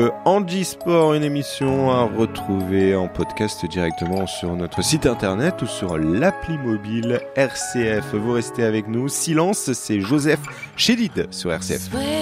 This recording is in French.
Handisport, une émission à retrouver en podcast directement sur notre site internet ou sur l'appli mobile RCF. Vous restez avec nous. Silence, c'est Joseph Chédid sur RCF.